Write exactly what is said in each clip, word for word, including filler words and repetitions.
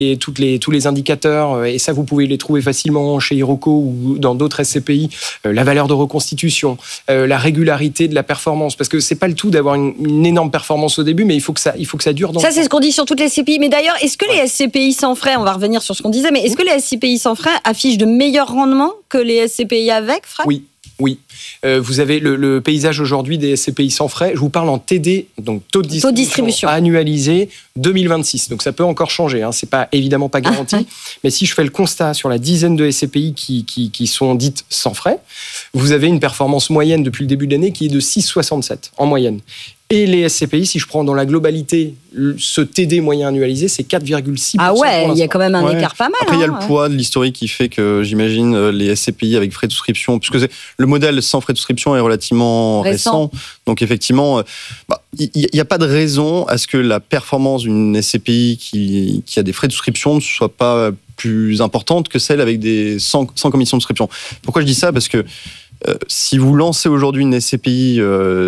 et toutes les, tous les indicateurs, et ça vous pouvez les trouver facilement chez Iroko ou dans d'autres S C P I, euh, la valeur de reconstitution, euh, la régularité de la performance, parce que c'est pas le tout d'avoir une, une énorme performance au début, mais il faut que ça, il faut que ça dure dans ça le c'est temps. ce qu'on dit sur toutes les S C P I, mais d'ailleurs est-ce que ouais. les S C P I sans frais, on va revenir sur ce qu'on disait, mais est-ce que les S C P I sans frais affichent de meilleurs rendements que les S C P I avec frais? Oui. Oui, euh, vous avez le, le paysage aujourd'hui des S C P I sans frais. Je vous parle en T D, donc taux de distribution, taux de distribution. annualisé deux mille vingt-six. Donc ça peut encore changer, hein. C'est pas évidemment pas garanti. Ah, mais si je fais le constat sur la dizaine de S C P I qui, qui, qui sont dites sans frais, vous avez une performance moyenne depuis le début de l'année qui est de six virgule soixante-sept en moyenne. Et les S C P I, si je prends dans la globalité ce T D moyen annualisé, c'est quatre virgule six pour cent. Ah ouais, il y a quand même un ouais. écart pas mal. Après, il hein, y a le ouais. poids de l'historique qui fait que, j'imagine, les S C P I avec frais de souscription, puisque c'est, le modèle sans frais de souscription est relativement récent. récent. Donc, effectivement, bah, il n'y a pas de raison à ce que la performance d'une S C P I qui, qui a des frais de souscription ne soit pas plus importante que celle avec des sans, sans commission de souscription. Pourquoi je dis ça ? Parce que Euh, si vous lancez aujourd'hui une S C P I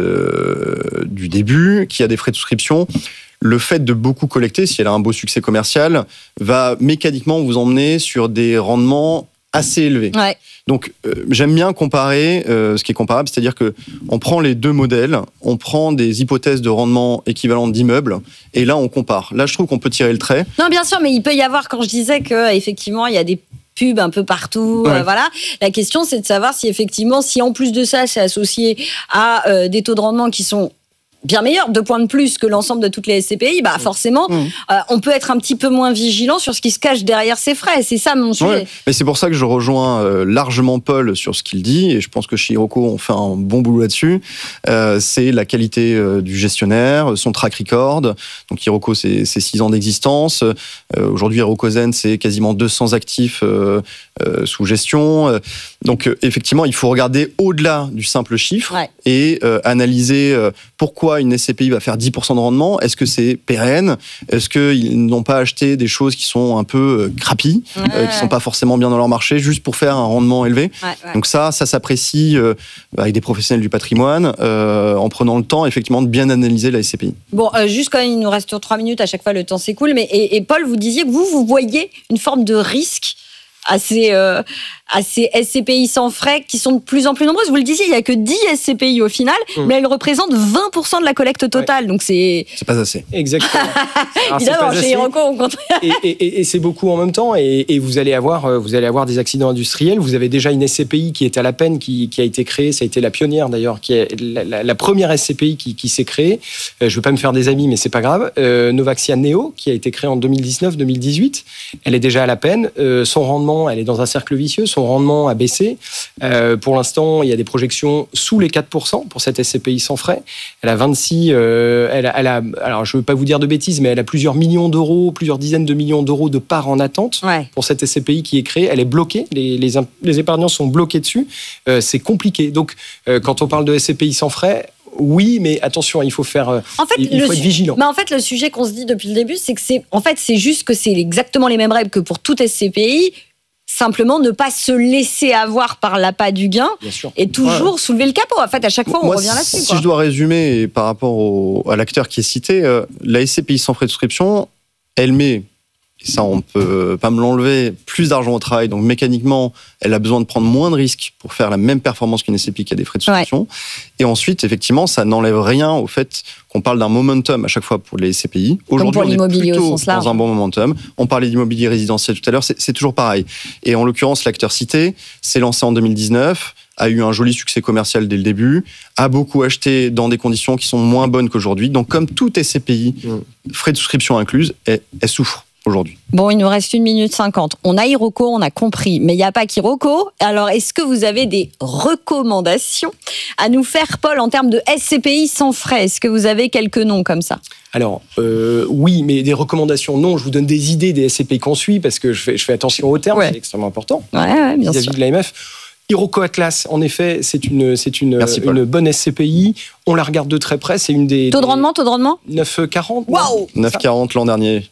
euh, du début, qui a des frais de souscription, le fait de beaucoup collecter, si elle a un beau succès commercial, va mécaniquement vous emmener sur des rendements assez élevés. Ouais. Donc, euh, j'aime bien comparer euh, ce qui est comparable, c'est-à-dire qu'on prend les deux modèles, on prend des hypothèses de rendement équivalentes d'immeubles, et là, on compare. Là, je trouve qu'on peut tirer le trait. Non, bien sûr, mais il peut y avoir, quand je disais qu'effectivement, il y a des pubs un peu partout, ouais. euh, voilà. La question, c'est de savoir si effectivement, si en plus de ça, c'est associé à euh, des taux de rendement qui sont bien meilleurs, deux points de plus que l'ensemble de toutes les S C P I, bah forcément, mmh. euh, on peut être un petit peu moins vigilant sur ce qui se cache derrière ces frais. C'est ça mon sujet. Ouais. Mais c'est pour ça que je rejoins euh, largement Paul sur ce qu'il dit, et je pense que chez Iroko, on fait un bon boulot là-dessus. Euh, c'est la qualité euh, du gestionnaire, son track record. Donc Iroko, c'est, c'est six ans d'existence. Euh, aujourd'hui, Iroko Zen, c'est quasiment deux cents actifs euh, euh, sous gestion. Euh, donc euh, effectivement, il faut regarder au-delà du simple chiffre ouais. et euh, analyser euh, pourquoi une S C P I va faire dix pour cent de rendement. Est-ce que c'est pérenne ? Est-ce qu'ils n'ont pas acheté des choses qui sont un peu crappy, ouais, euh, qui ne sont pas forcément bien dans leur marché, juste pour faire un rendement élevé ? ouais, ouais. Donc ça, ça s'apprécie euh, avec des professionnels du patrimoine, euh, en prenant le temps, effectivement, de bien analyser la S C P I. Bon, euh, juste quand il nous reste trois minutes, à chaque fois, le temps s'écoule. Mais, et, et Paul, vous disiez que vous, vous voyez une forme de risque à ces, euh, à ces S C P I sans frais qui sont de plus en plus nombreuses. Vous le disiez, il n'y a que dix S C P I au final, mmh. mais elles représentent vingt pour cent de la collecte totale. Ouais. Donc c'est... C'est pas assez. Exactement. Alors, évidemment, chez Iroko, on compte. et, et, et c'est beaucoup en même temps. Et, et vous, allez avoir, vous allez avoir des accidents industriels. Vous avez déjà une S C P I qui est à la peine, qui, qui a été créée. Ça a été la pionnière d'ailleurs, qui est la, la, la première S C P I qui, qui s'est créée. Euh, je ne veux pas me faire des amis, mais c'est pas grave. Euh, Novaxia Neo, qui a été créée en deux mille dix-neuf deux mille dix-huit. Elle est déjà à la peine. Euh, son rendement, elle est dans un cercle vicieux. Son rendement a baissé. Euh, pour l'instant, il y a des projections sous les quatre pour cent pour cette S C P I sans frais. Elle a vingt-six, euh, elle, a, elle a, alors je ne veux pas vous dire de bêtises, mais elle a plusieurs millions d'euros, plusieurs dizaines de millions d'euros de parts en attente ouais. pour cette S C P I qui est créée. Elle est bloquée. Les, les, les épargnants sont bloqués dessus. Euh, c'est compliqué. Donc, euh, quand on parle de S C P I sans frais, oui, mais attention, il faut faire, en fait, il faut être vigilant. Mais en fait, le sujet qu'on se dit depuis le début, c'est que c'est, en fait, c'est juste que c'est exactement les mêmes règles que pour toute S C P I. Simplement, ne pas se laisser avoir par l'appât du gain et toujours ouais. soulever le capot. En fait, à chaque fois, on Moi, revient là-dessus. Si quoi. je dois résumer par rapport au, à l'acteur qui est cité, euh, la S C P I sans frais de souscription, elle met, et ça on ne peut pas me l'enlever, plus d'argent au travail. Donc mécaniquement, elle a besoin de prendre moins de risques pour faire la même performance qu'une S C P I qui a des frais de souscription. Ouais. Et ensuite, effectivement, ça n'enlève rien au fait qu'on parle d'un momentum à chaque fois pour les S C P I. Aujourd'hui, on est plutôt dans un bon momentum. On parlait d'immobilier résidentiel tout à l'heure, c'est, c'est toujours pareil. Et en l'occurrence, l'acteur cité s'est lancé en deux mille dix-neuf, a eu un joli succès commercial dès le début, a beaucoup acheté dans des conditions qui sont moins bonnes qu'aujourd'hui. Donc, comme toute S C P I, mmh. frais de souscription incluse, elle, elle souffre aujourd'hui. Bon, il nous reste une minute cinquante. On a Iroko, on a compris, mais il n'y a pas qu'Iroko. Alors, est-ce que vous avez des recommandations à nous faire, Paul, en termes de S C P I sans frais ? Est-ce que vous avez quelques noms comme ça ? Alors, euh, oui, mais des recommandations, non. Je vous donne des idées des S C P I qu'on suit, parce que je fais, je fais attention aux termes, ouais. c'est extrêmement important. Ouais, ouais, bien vis-à-vis sûr. de l'A M F. Iroko Atlas, en effet, c'est une, c'est une, Merci, une bonne S C P I. On la regarde de très près. C'est une des. Taux de rendement, taux de rendement ? neuf virgule quarante. Waouh ! neuf virgule quarante l'an dernier, ouais.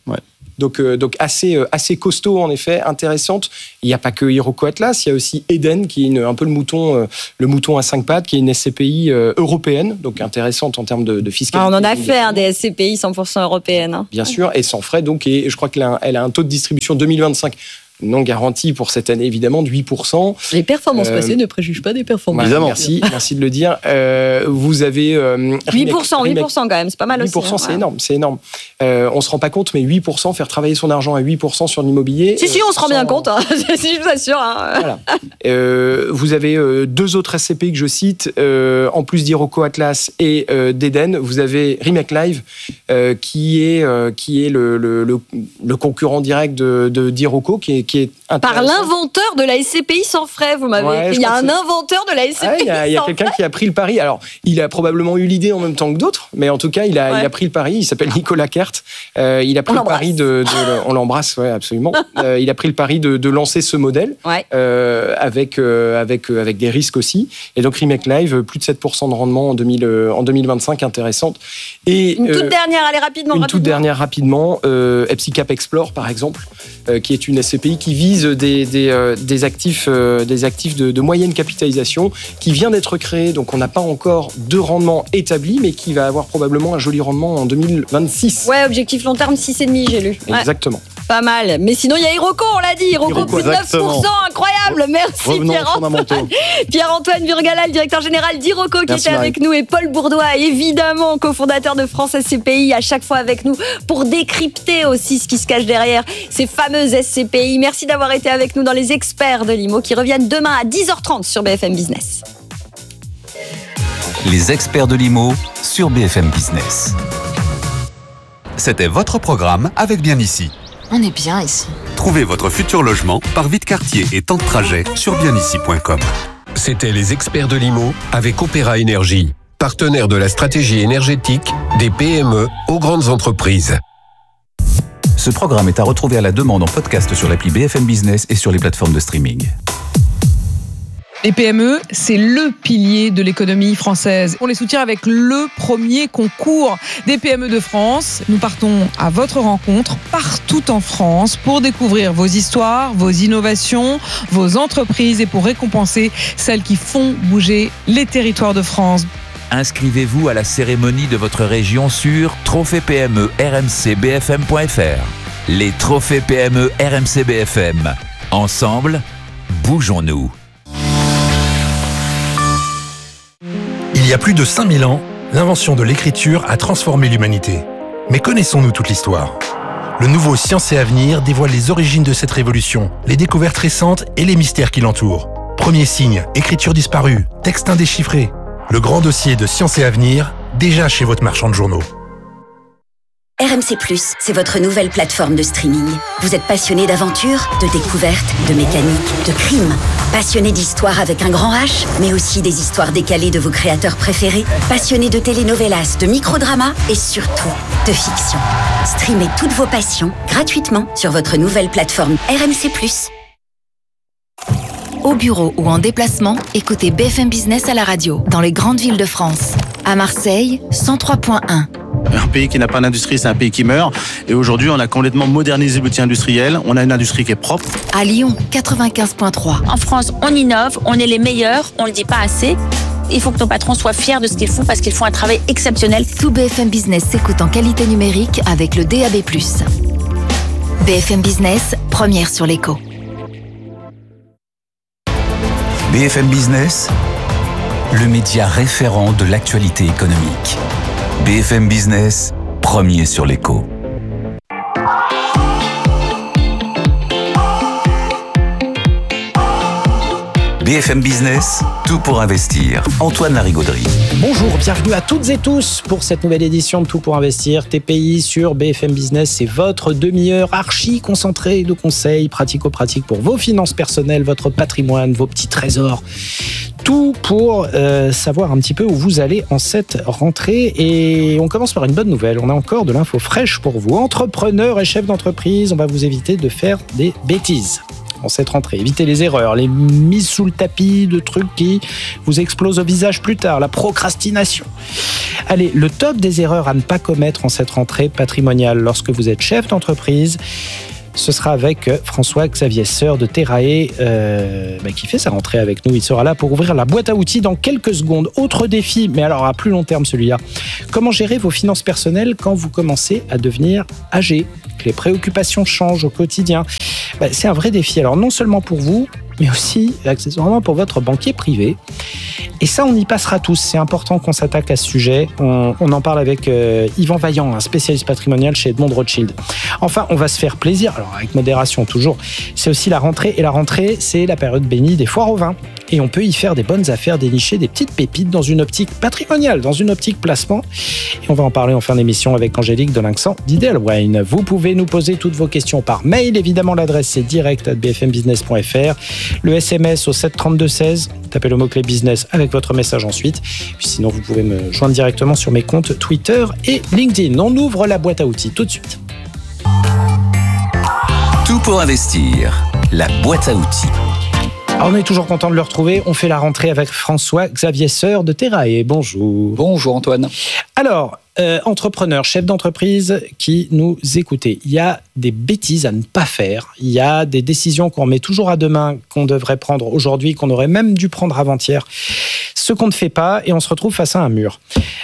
Donc, euh, donc assez, euh, assez costaud, en effet, intéressante. Il n'y a pas que Iroko Atlas, il y a aussi Eden, qui est une, un peu le mouton, euh, le mouton à cinq pattes, qui est une S C P I euh, européenne, donc intéressante en termes de, de fiscalité. Ah, on en a fait hein, des S C P I cent pour cent européennes. Hein. Bien sûr, et sans frais, donc, et je crois qu'elle a, elle a un taux de distribution deux mille vingt-cinq non garanti pour cette année, évidemment, de huit pour cent. Les performances euh, passées ne préjugent pas des performances. Voilà, merci, merci de le dire. Euh, vous avez... Euh, huit pour cent, huit pour cent quand même, c'est pas mal huit pour cent, aussi. huit pour cent, c'est hein, énorme, c'est énorme. Euh, on se rend pas compte, mais huit pour cent, faire travailler son argent à huit pour cent sur l'immobilier... Si, si, on euh, se rend sans... bien compte, hein. Si, je vous assure. Hein. Voilà. Euh, vous avez euh, deux autres S C P I que je cite, euh, en plus d'Iroko Atlas et euh, d'Eden, vous avez Remake Live, euh, qui est, euh, qui est le, le, le, le concurrent direct de, de, d'Iroko, qui est, qui est Par l'inventeur de la S C P I sans frais, vous m'avez ouais, écrit. Il y a un inventeur de la S C P I ah, il y a, il y a quelqu'un frais. qui a pris le pari. Alors, il a probablement eu l'idée en même temps que d'autres, mais en tout cas, il a, ouais. il a pris le pari. Il s'appelle Nicolas Kert. Euh, il a pris on le pari de, de, de... On l'embrasse, ouais, absolument. euh, il a pris le pari de, de lancer ce modèle ouais. euh, avec, euh, avec, euh, avec des risques aussi. Et donc, Remake Live, plus de sept pour cent de rendement en, deux mille, euh, en deux mille vingt-cinq, intéressante. Et, une toute euh, dernière, allez rapidement. Une rapidement. toute dernière rapidement. Euh, Epsicap Explore, par exemple, euh, qui est une S C P I qui vise des, des, euh, des actifs, euh, des actifs de, de moyenne capitalisation, qui vient d'être créé, donc on n'a pas encore de rendement établi, mais qui va avoir probablement un joli rendement en deux mille vingt-six. Ouais, objectif long terme six virgule cinq, j'ai lu. Ouais. Exactement. Pas mal. Mais sinon, il y a Iroko, on l'a dit. Iroko, Iroko, plus de neuf pour cent. Incroyable. Merci Pierre-Antoine. Pierre-Antoine Burgala, le directeur général d'Iroko, qui Merci était Marie. avec nous. Et Paul Bourdois, évidemment, cofondateur de France S C P I, à chaque fois avec nous pour décrypter aussi ce qui se cache derrière ces fameuses S C P I. Merci d'avoir été avec nous dans les experts de l'I M O qui reviennent demain à dix heures trente sur B F M Business. Les experts de l'I M O sur B F M Business. C'était votre programme avec Bien Ici. On est bien ici. Trouvez votre futur logement par vide quartier et temps de trajet sur bien ici point com. C'était les experts de l'I M O avec Opéra Énergie, partenaire de la stratégie énergétique des P M E aux grandes entreprises. Ce programme est à retrouver à la demande en podcast sur l'appli B F M Business et sur les plateformes de streaming. Les P M E, c'est le pilier de l'économie française. On les soutient avec le premier concours des P M E de France. Nous partons à votre rencontre partout en France pour découvrir vos histoires, vos innovations, vos entreprises et pour récompenser celles qui font bouger les territoires de France. Inscrivez-vous à la cérémonie de votre région sur trophée P M E R M C B F M point F R. Les trophées P M E R M C B F M. Ensemble, bougeons-nous. Il y a plus de cinq mille ans, l'invention de l'écriture a transformé l'humanité. Mais connaissons-nous toute l'histoire ? Le nouveau Science et Avenir dévoile les origines de cette révolution, les découvertes récentes et les mystères qui l'entourent. Premier signe, écriture disparue, texte indéchiffré. Le grand dossier de Science et Avenir, déjà chez votre marchand de journaux. R M C plus, c'est votre nouvelle plateforme de streaming. Vous êtes passionné d'aventure, de découverte, de mécanique, de crime. Passionné d'histoire avec un grand H, mais aussi des histoires décalées de vos créateurs préférés. Passionné de telenovelas, de microdramas et surtout de fiction. Streamez toutes vos passions gratuitement sur votre nouvelle plateforme R M C plus. Au bureau ou en déplacement, écoutez B F M Business à la radio, dans les grandes villes de France. À Marseille, cent trois point un. Un pays qui n'a pas d'industrie, c'est un pays qui meurt. Et aujourd'hui, on a complètement modernisé l'outil industriel. On a une industrie qui est propre. À Lyon, quatre-vingt-quinze point trois. En France, on innove, on est les meilleurs, on ne le dit pas assez. Il faut que nos patrons soient fiers de ce qu'ils font parce qu'ils font un travail exceptionnel. Tout B F M Business s'écoute en qualité numérique avec le D A B plus. B F M Business, première sur l'écho. B F M Business, le média référent de l'actualité économique. B F M Business, premier sur l'écho. B F M Business, tout pour investir. Antoine Larigauderie. Bonjour, bienvenue à toutes et tous pour cette nouvelle édition de Tout pour investir, T P I sur B F M Business. C'est votre demi-heure archi concentrée de conseils pratico-pratiques pour vos finances personnelles, votre patrimoine, vos petits trésors. Tout pour euh, savoir un petit peu où vous allez en cette rentrée. Et on commence par une bonne nouvelle. On a encore de l'info fraîche pour vous. Entrepreneurs et chefs d'entreprise, on va vous éviter de faire des bêtises en cette rentrée. Évitez les erreurs, les mises sous le tapis de trucs qui vous explosent au visage plus tard, la procrastination. Allez, le top des erreurs à ne pas commettre en cette rentrée patrimoniale lorsque vous êtes chef d'entreprise. Ce sera avec François-Xavier Seur de Terrae euh, bah, qui fait sa rentrée avec nous. Il sera là pour ouvrir la boîte à outils dans quelques secondes. Autre défi, mais alors à plus long terme celui-là. Comment gérer vos finances personnelles quand vous commencez à devenir âgé, que les préoccupations changent au quotidien? Bah, c'est un vrai défi. Alors non seulement pour vous, mais aussi accessoirement pour votre banquier privé. Et ça, on y passera tous. C'est important qu'on s'attaque à ce sujet. On, on en parle avec euh, Yvan Vaillant, un spécialiste patrimonial chez Edmond Rothschild. Enfin, on va se faire plaisir, alors avec modération toujours. C'est aussi la rentrée. Et la rentrée, c'est la période bénie des foires au vin. Et on peut y faire des bonnes affaires, dénicher des petites pépites dans une optique patrimoniale, dans une optique placement. Et on va en parler en fin d'émission avec Angélique Delinxan d'Ideal Wine. Vous pouvez nous poser toutes vos questions par mail. Évidemment, l'adresse, c'est direct arobase b f m business point f r. Le S M S au sept trente-deux seize. Tapez le mot-clé business avec votre message ensuite. Puis sinon, vous pouvez me joindre directement sur mes comptes Twitter et LinkedIn. On ouvre la boîte à outils tout de suite. Tout pour investir. La boîte à outils. Alors on est toujours content de le retrouver. On fait la rentrée avec François-Xavier Seur de Terrae. Bonjour. Bonjour Antoine. Alors, euh, entrepreneur, chef d'entreprise qui nous écoutez, il y a des bêtises à ne pas faire. Il y a des décisions qu'on met toujours à demain, qu'on devrait prendre aujourd'hui, qu'on aurait même dû prendre avant-hier. Ce qu'on ne fait pas et on se retrouve face à un mur.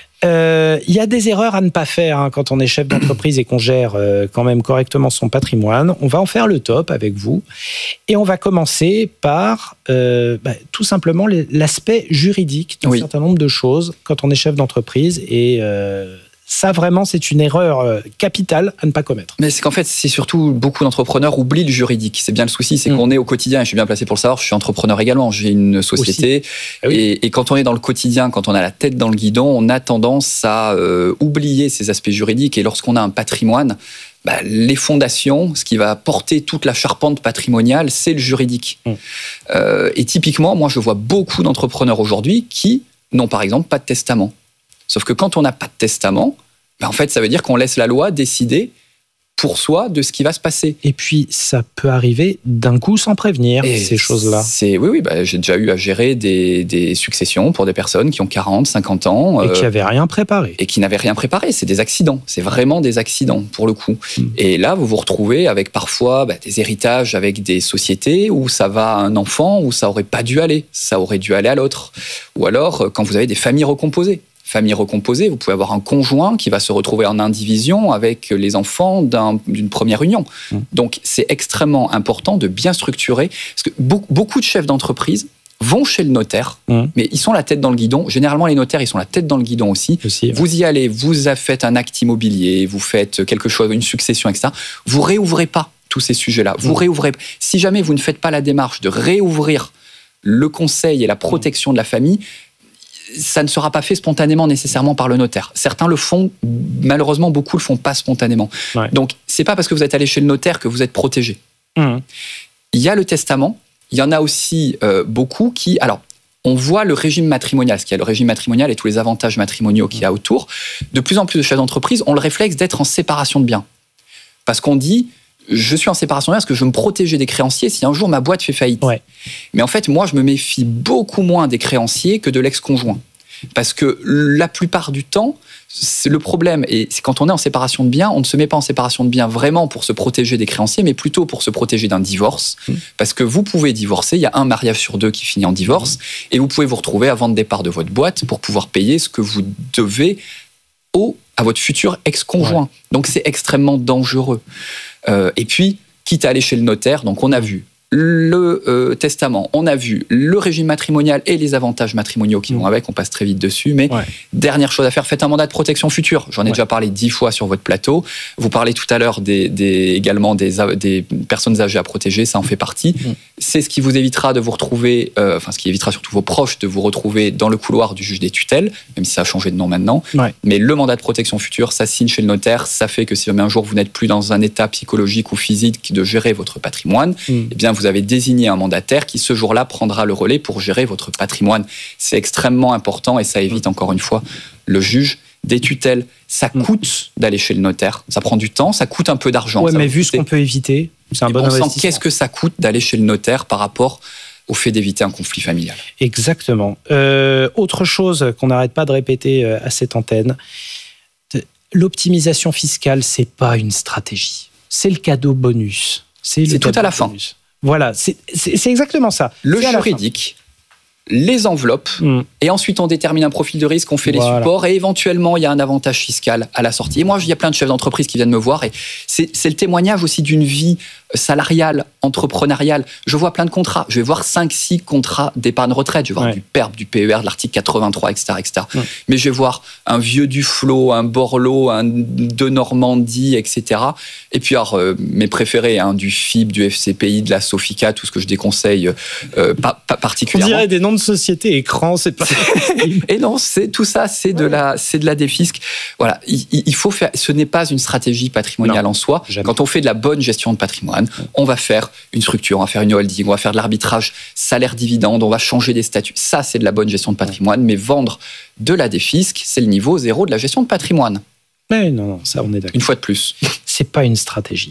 Euh, il y a des erreurs à ne pas faire hein, quand on est chef d'entreprise et qu'on gère euh, quand même correctement son patrimoine. On va en faire le top avec vous et on va commencer par euh, bah, tout simplement l'aspect juridique d'un oui. certain nombre de choses quand on est chef d'entreprise et euh, ça, vraiment, c'est une erreur capitale à ne pas commettre. Mais c'est qu'en fait, c'est surtout beaucoup d'entrepreneurs oublient le juridique. C'est bien le souci, c'est mmh. qu'on est au quotidien, et je suis bien placé pour le savoir, je suis entrepreneur également, j'ai une société. Ah oui. et, et quand on est dans le quotidien, quand on a la tête dans le guidon, on a tendance à euh, oublier ces aspects juridiques. Et lorsqu'on a un patrimoine, bah, les fondations, ce qui va porter toute la charpente patrimoniale, c'est le juridique. Mmh. Euh, et typiquement, moi, je vois beaucoup d'entrepreneurs aujourd'hui qui n'ont par exemple pas de testament. Sauf que quand on n'a pas de testament, ben en fait, ça veut dire qu'on laisse la loi décider pour soi de ce qui va se passer. Et puis, ça peut arriver d'un coup sans prévenir, et ces choses-là. C'est, oui, oui, bah, j'ai déjà eu à gérer des, des successions pour des personnes qui ont quarante, cinquante ans. Et euh, qui n'avaient rien préparé. Et qui n'avaient rien préparé. C'est des accidents. C'est vraiment des accidents, pour le coup. Mmh. Et là, vous vous retrouvez avec parfois bah, des héritages avec des sociétés où ça va à un enfant, où ça n'aurait pas dû aller. Ça aurait dû aller à l'autre. Ou alors, quand vous avez des familles recomposées. Famille recomposée, vous pouvez avoir un conjoint qui va se retrouver en indivision avec les enfants d'un, d'une première union. Mmh. Donc, c'est extrêmement important de bien structurer. Parce que beaucoup de chefs d'entreprise vont chez le notaire, mmh. mais ils sont la tête dans le guidon. Généralement, les notaires, ils sont la tête dans le guidon aussi. aussi ouais. Vous y allez, vous faites un acte immobilier, vous faites quelque chose, une succession, et cetera. Vous réouvrez pas tous ces sujets-là. Vous mmh. réouvrez. Si jamais vous ne faites pas la démarche de réouvrir le conseil et la protection de la famille, ça ne sera pas fait spontanément nécessairement par le notaire. Certains le font, malheureusement beaucoup le font pas spontanément. Ouais. Donc c'est pas parce que vous êtes allé chez le notaire que vous êtes protégé. Mmh. Il y a le testament, il y en a aussi euh, beaucoup qui... Alors, on voit le régime matrimonial, ce qu'il y a le régime matrimonial et tous les avantages matrimoniaux qu'il y a autour. De plus en plus de chefs d'entreprise ont le réflexe d'être en séparation de biens. Parce qu'on dit... Je suis en séparation de biens parce que je veux me protéger des créanciers si un jour ma boîte fait faillite. Ouais. Mais en fait, moi, je me méfie beaucoup moins des créanciers que de l'ex-conjoint. Parce que la plupart du temps, c'est le problème, et c'est quand on est en séparation de biens, on ne se met pas en séparation de biens vraiment pour se protéger des créanciers, mais plutôt pour se protéger d'un divorce. Mmh. Parce que vous pouvez divorcer, il y a un mariage sur deux qui finit en divorce, mmh. et vous pouvez vous retrouver avant le départ de votre boîte pour pouvoir payer ce que vous devez au, à votre futur ex-conjoint. Ouais. Donc c'est extrêmement dangereux. Euh, et puis, quitte à aller chez le notaire, donc on a vu le euh, testament, on a vu le régime matrimonial et les avantages matrimoniaux qui mmh. vont avec, on passe très vite dessus, mais ouais. dernière chose à faire, faites un mandat de protection future. J'en ai ouais. déjà parlé dix fois sur votre plateau. Vous parlez tout à l'heure des, des, également des, des personnes âgées à protéger, ça en fait partie. Mmh. C'est ce qui vous évitera de vous retrouver, euh, enfin ce qui évitera surtout vos proches de vous retrouver dans le couloir du juge des tutelles, même si ça a changé de nom maintenant. Ouais. Mais le mandat de protection future, ça signe chez le notaire, ça fait que si un jour vous n'êtes plus dans un état psychologique ou physique de gérer votre patrimoine, mmh. eh bien vous avez désigné un mandataire qui, ce jour-là, prendra le relais pour gérer votre patrimoine. C'est extrêmement important et ça évite, encore une fois, le juge des tutelles. Ça coûte d'aller chez le notaire. Ça prend du temps, ça coûte un peu d'argent. Ouais, mais vu ce qu'on peut éviter, c'est un bon on investissement. Sent qu'est-ce que ça coûte d'aller chez le notaire par rapport au fait d'éviter un conflit familial. Exactement. Euh, autre chose qu'on n'arrête pas de répéter à cette antenne, l'optimisation fiscale, c'est pas une stratégie. C'est le cadeau bonus. C'est, c'est tout à la fin. Bonus. Voilà, c'est, c'est, c'est exactement ça. Le c'est juridique, les enveloppes, mmh. et ensuite on détermine un profil de risque, on fait voilà. les supports, et éventuellement il y a un avantage fiscal à la sortie. Et moi, il y a plein de chefs d'entreprise qui viennent me voir, et c'est, c'est le témoignage aussi d'une vie salariale, entrepreneuriale. Je vois plein de contrats. Je vais voir cinq six contrats d'épargne retraite. Je vais voir ouais. du P E R P, du P E R, de l'article quatre-vingt-trois, et cetera, et cetera. Ouais. Mais je vais voir un vieux Duflo, un Borloo, un de Normandie, et cetera. Et puis, alors, euh, mes préférés, hein, du F I B, du F C P I, de la Sofica, tout ce que je déconseille euh, pas, pas particulièrement. On dirait des noms de société, écran, c'est pas... Et non, c'est, tout ça, c'est de, ouais. la, c'est de la défisque. Voilà, il, il faut faire... Ce n'est pas une stratégie patrimoniale non, en soi. Jamais. Quand on fait de la bonne gestion de patrimoine, on va faire une structure, on va faire une holding, on va faire de l'arbitrage salaire-dividende, on va changer des statuts. Ça, c'est de la bonne gestion de patrimoine. Mais vendre de la défisque, c'est le niveau zéro de la gestion de patrimoine. Mais non, non, ça, on est d'accord. Une fois de plus. C'est pas une stratégie.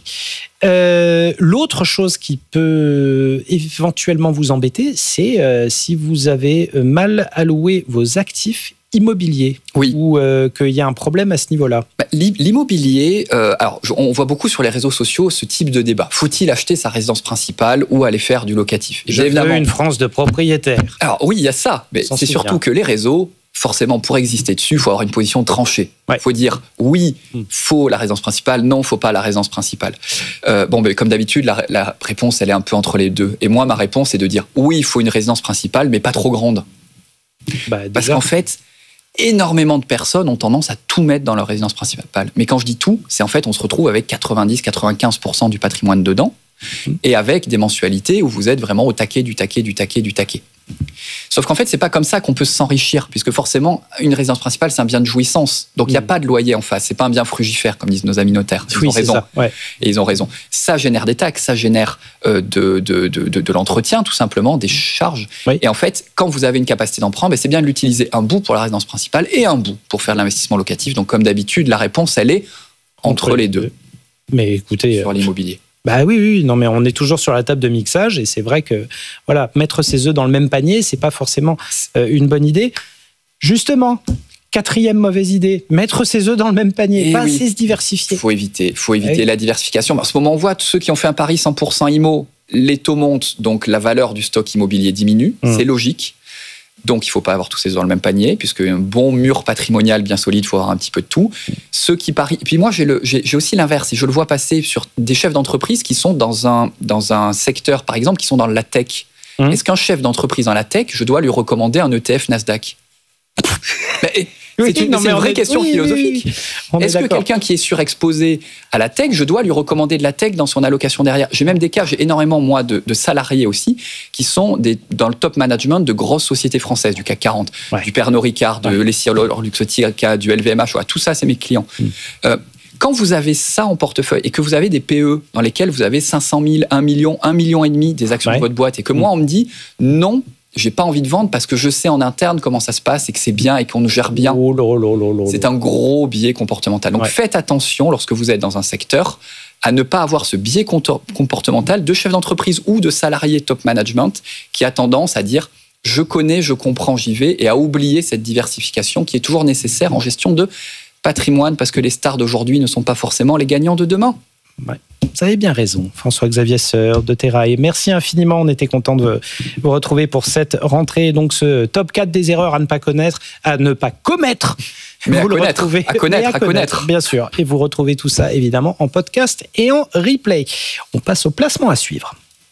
Euh, l'autre chose qui peut éventuellement vous embêter, c'est euh, si vous avez mal alloué vos actifs immobilier, oui. ou euh, qu'il y a un problème à ce niveau-là. Bah, l'immobilier, euh, alors on voit beaucoup sur les réseaux sociaux ce type de débat. Faut-il acheter sa résidence principale ou aller faire du locatif ? Je veux évidemment une France de propriétaires. Alors oui, il y a ça, mais c'est surtout bien. Que les réseaux, forcément, pour exister dessus, il faut avoir une position tranchée. Il ouais. faut dire oui, il faut la résidence principale, non, il ne faut pas la résidence principale. Euh, bon, ben, comme d'habitude, la, la réponse, elle est un peu entre les deux. Et moi, ma réponse, c'est de dire oui, il faut une résidence principale, mais pas trop grande. Bah, Parce qu'en fait, énormément de personnes ont tendance à tout mettre dans leur résidence principale. Mais quand je dis tout, c'est en fait, on se retrouve avec quatre-vingt-dix à quatre-vingt-quinze pour cent du patrimoine dedans, mmh. et avec des mensualités où vous êtes vraiment au taquet, du taquet, du taquet, du taquet. Sauf qu'en fait, c'est pas comme ça qu'on peut s'enrichir, puisque forcément, une résidence principale, c'est un bien de jouissance. Donc, il mmh. n'y a pas de loyer en face. C'est pas un bien frugifère, comme disent nos amis notaires. Ils oui, ont raison. Ça, ouais. Et ils ont raison. Ça génère des taxes, ça génère euh, de, de, de, de, de l'entretien, tout simplement, des charges. Oui. Et en fait, quand vous avez une capacité d'emprunt, ben, c'est bien de l'utiliser un bout pour la résidence principale et un bout pour faire de l'investissement locatif. Donc, comme d'habitude, la réponse, elle est entre, entre les deux. deux. Mais écoutez, sur l'immobilier. Bah oui, oui, non, mais on est toujours sur la table de mixage et c'est vrai que voilà, mettre ses œufs dans le même panier, c'est pas forcément euh, une bonne idée. Justement, quatrième mauvaise idée, mettre ses œufs dans le même panier, et pas oui. assez se diversifier. Il faut éviter, faut éviter oui. la diversification. En ce moment, on voit ceux qui ont fait un pari cent pour cent immo, les taux montent, donc la valeur du stock immobilier diminue, mmh. c'est logique. Donc, il ne faut pas avoir tous ses œufs dans le même panier, puisque un bon mur patrimonial bien solide, il faut avoir un petit peu de tout. Ceux qui parient. Et puis moi, j'ai, le, j'ai, j'ai aussi l'inverse. Et je le vois passer sur des chefs d'entreprise qui sont dans un, dans un secteur, par exemple, qui sont dans la tech. Mmh. Est-ce qu'un chef d'entreprise dans la tech, je dois lui recommander un E T F Nasdaq ? Mais, Oui, c'est une, non, c'est une vraie est... question oui, philosophique. Oui, oui. Est-ce est que quelqu'un qui est surexposé à la tech, je dois lui recommander de la tech dans son allocation derrière ? J'ai même des cas, j'ai énormément, moi, de, de salariés aussi, qui sont des, dans le top management de grosses sociétés françaises, du C A C quarante, ouais. du Pernod Ricard, de ouais. l'Essilor-Luxottica, du L V M H, tout ça, c'est mes clients. Mm. Euh, quand vous avez ça en portefeuille et que vous avez des P E dans lesquels vous avez cinq cent mille, un million, un million et demi des actions ouais. de votre boîte, et que moi, on me dit non, j'ai pas envie de vendre parce que je sais en interne comment ça se passe et que c'est bien et qu'on nous gère bien. Oh là là là là. C'est un gros biais comportemental. Donc ouais. faites attention lorsque vous êtes dans un secteur à ne pas avoir ce biais comportemental de chef d'entreprise ou de salarié top management qui a tendance à dire je connais, je comprends, j'y vais, et à oublier cette diversification qui est toujours nécessaire en gestion de patrimoine parce que les stars d'aujourd'hui ne sont pas forcément les gagnants de demain. Ouais. Vous avez bien raison, François-Xavier Seur de Terrail. Merci infiniment, on était content de vous retrouver pour cette rentrée. Donc ce top quatre des erreurs à ne pas connaître, à ne pas commettre. Mais vous à le connaître, retrouvez, à connaître, à, à connaître, connaître. Bien sûr. Et vous retrouvez tout ça évidemment en podcast et en replay. On passe au placement à suivre.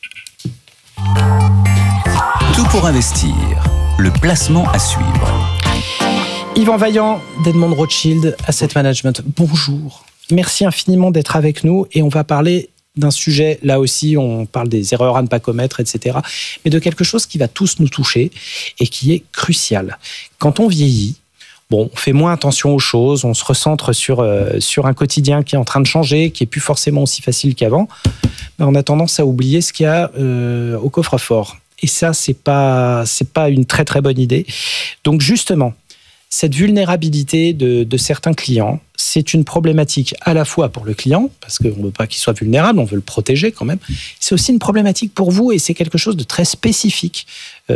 Tout pour investir, le placement à suivre. Yvan Vaillant d'Edmond Rothschild Asset Management, bonjour. Merci infiniment d'être avec nous et on va parler d'un sujet, là aussi on parle des erreurs à ne pas commettre, et cetera, mais de quelque chose qui va tous nous toucher et qui est crucial. Quand on vieillit, bon, on fait moins attention aux choses, on se recentre sur, euh, sur un quotidien qui est en train de changer, qui est plus forcément aussi facile qu'avant, mais on a tendance à oublier ce qu'il y a euh, au coffre-fort. Et ça, c'est pas, c'est pas une très très bonne idée. Donc justement, cette vulnérabilité de, de certains clients, c'est une problématique à la fois pour le client, parce qu'on ne veut pas qu'il soit vulnérable, on veut le protéger quand même. C'est aussi une problématique pour vous et c'est quelque chose de très spécifique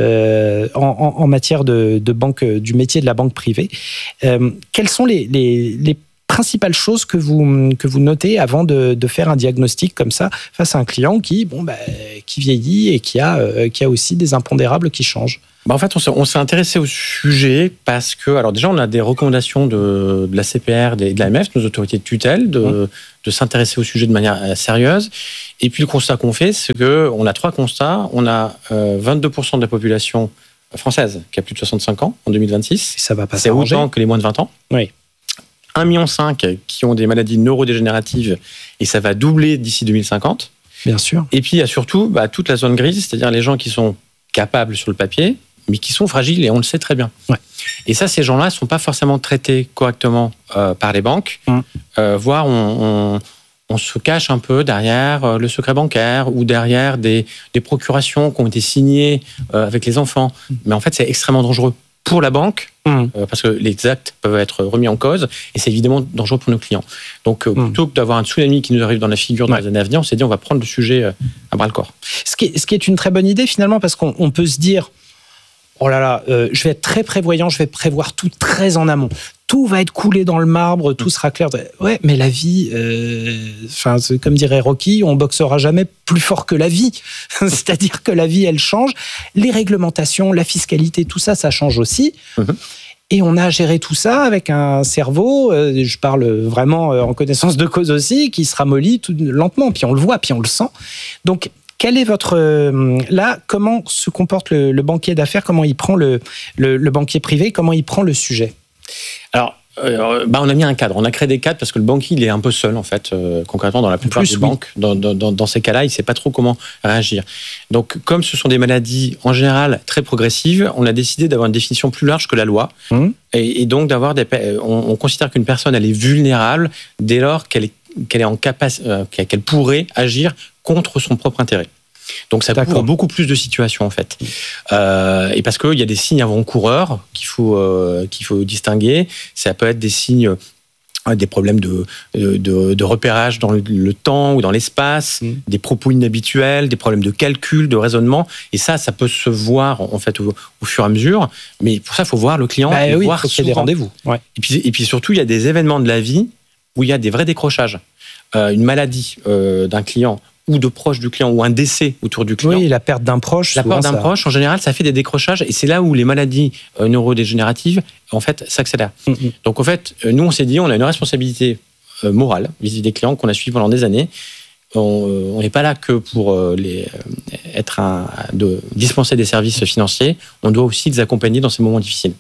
euh, en, en, en matière de, de banque, du métier de la banque privée. Euh, quelles sont les, les, les principales choses que vous, que vous notez avant de, de faire un diagnostic comme ça face à un client qui, bon, bah, qui vieillit et qui a, euh, qui a aussi des impondérables qui changent? Bah en fait, on s'est, on s'est intéressé au sujet parce que, alors déjà, on a des recommandations de, de la C P R, de, de l'A M F, nos autorités de tutelle, de, mmh. de s'intéresser au sujet de manière sérieuse. Et puis, le constat qu'on fait, c'est qu'on a trois constats. On a euh, vingt-deux pour cent de la population française qui a plus de soixante-cinq ans en deux mille vingt-six. Et ça va pas C'est s'arranger. autant que les moins de vingt ans. Oui. un virgule cinq million qui ont des maladies neurodégénératives et ça va doubler d'ici deux mille cinquante. Bien sûr. Et puis, il y a surtout bah, toute la zone grise, c'est-à-dire les gens qui sont capables sur le papier, mais qui sont fragiles et on le sait très bien. Ouais. Et ça, ces gens-là ne sont pas forcément traités correctement euh, par les banques, mmh. euh, voire on, on, on se cache un peu derrière le secret bancaire ou derrière des, des procurations qui ont été signées euh, avec les enfants. Mmh. Mais en fait, c'est extrêmement dangereux pour la banque, mmh. euh, parce que les actes peuvent être remis en cause, et c'est évidemment dangereux pour nos clients. Donc, euh, mmh. plutôt que d'avoir un tsunami qui nous arrive dans la figure dans ouais. les années à venir, on s'est dit on va prendre le sujet euh, à bras-le-corps. Ce qui est, ce qui est une très bonne idée finalement, parce qu'on on peut se dire oh là là, euh, je vais être très prévoyant, je vais prévoir tout très en amont. Tout va être coulé dans le marbre, tout sera clair. Ouais, mais la vie, enfin, euh, comme dirait Rocky, on boxera jamais plus fort que la vie. C'est-à-dire que la vie, elle change. Les réglementations, la fiscalité, tout ça, ça change aussi. Mm-hmm. Et on a géré tout ça avec un cerveau, euh, je parle vraiment en connaissance de cause aussi, qui se ramollit tout lentement. Puis on le voit, puis on le sent. Donc, quel est votre... Euh, là, comment se comporte le, le banquier d'affaires? Comment il prend le, le, le banquier privé? Comment il prend le sujet? Alors, euh, bah on a mis un cadre. On a créé des cadres parce que le banquier, il est un peu seul, en fait, euh, concrètement, dans la plupart plus, des oui. banques. Dans, dans, dans ces cas-là, il ne sait pas trop comment réagir. Donc, comme ce sont des maladies, en général, très progressives, on a décidé d'avoir une définition plus large que la loi. Mmh. Et, et donc, d'avoir des... On, on considère qu'une personne, elle est vulnérable dès lors qu'elle est, qu'elle est en capacité... Euh, qu'elle pourrait agir contre son propre intérêt. Donc ça couvre beaucoup plus de situations en fait. Euh, et parce qu'il y a des signes avant-coureurs qu'il faut, euh, qu'il faut distinguer. Ça peut être des signes, euh, des problèmes de, de, de repérage dans le, le temps ou dans l'espace, mmh. des propos inhabituels, des problèmes de calcul, de raisonnement. Et ça, ça peut se voir en fait au, au fur et à mesure. Mais pour ça, il faut voir le client. Bah, et oui, voir faut qu'il y ait des rendez-vous. Ouais. Et, puis, et puis surtout, il y a des événements de la vie où il y a des vrais décrochages. Euh, une maladie euh, d'un client ou de proche du client, ou un décès autour du client. Oui, la perte d'un proche. La perte d'un ça... proche, en général, ça fait des décrochages, et c'est là où les maladies euh, neurodégénératives, en fait, s'accélèrent. Mm-hmm. Donc, en fait, nous, on s'est dit, on a une responsabilité euh, morale vis-à-vis des clients qu'on a suivis pendant des années. On n'est pas là que pour euh, les, euh, être un, de dispenser des services financiers. On doit aussi les accompagner dans ces moments difficiles.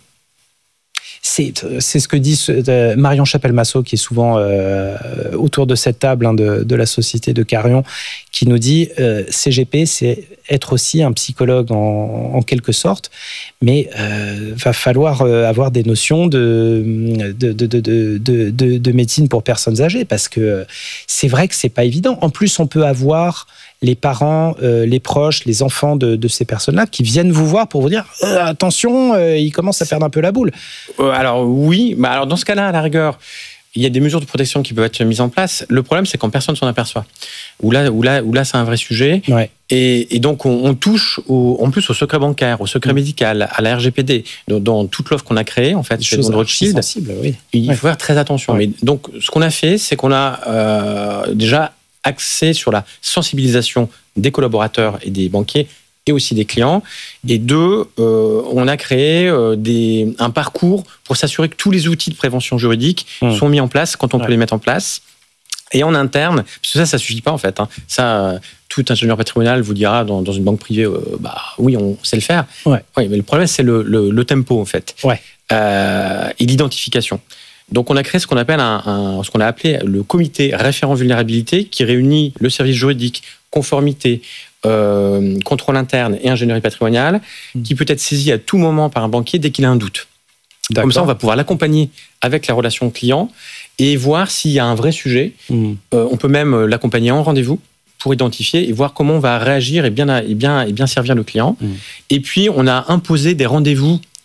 C'est, c'est ce que dit Marion Chapelle-Massot, qui est souvent euh, autour de cette table hein, de, de la société de Carion, qui nous dit euh, C G P, c'est être aussi un psychologue en, en quelque sorte, mais euh, va falloir avoir des notions de, de, de, de, de, de, de médecine pour personnes âgées, parce que c'est vrai que c'est pas évident. En plus, on peut avoir les parents, euh, les proches, les enfants de, de ces personnes-là qui viennent vous voir pour vous dire euh, attention, euh, ils commencent à perdre un peu la boule. Euh, alors oui, bah alors dans ce cas-là, à la rigueur, il y a des mesures de protection qui peuvent être mises en place. Le problème, c'est quand personne s'en aperçoit. Où là, où là, où là, c'est un vrai sujet. Ouais. Et, et donc, on, on touche au, en plus au secret bancaire, au secret mmh. médical, à la R G P D, dans, dans toute l'offre qu'on a créée, en fait, chez Rothschild. Sensible, oui. Il ouais. faut faire très attention. Ouais. Mais donc, ce qu'on a fait, c'est qu'on a euh, déjà axé sur la sensibilisation des collaborateurs et des banquiers et aussi des clients. Et deux, euh, on a créé euh, des, un parcours pour s'assurer que tous les outils de prévention juridique mmh. sont mis en place quand on ouais. peut les mettre en place. Et en interne, parce que ça, ça ne suffit pas en fait. Hein. Ça, euh, tout ingénieur patrimonial vous dira dans, dans une banque privée, euh, bah oui, on sait le faire. Ouais. Oui, mais le problème, c'est le, le, le tempo en fait. Ouais. Euh, et l'identification. Donc, on a créé ce qu'on appelle un, un, ce qu'on a appelé le comité référent vulnérabilité, qui réunit le service juridique, conformité, euh, contrôle interne et ingénierie patrimoniale, mmh. qui peut être saisi à tout moment par un banquier dès qu'il a un doute. D'accord. Comme ça, on va pouvoir l'accompagner avec la relation client et voir s'il y a un vrai sujet. Mmh. Euh, on peut même l'accompagner en rendez-vous pour identifier et voir comment on va réagir et bien, et bien, et bien servir le client. Mmh. Et puis, on a imposé des rendez-vous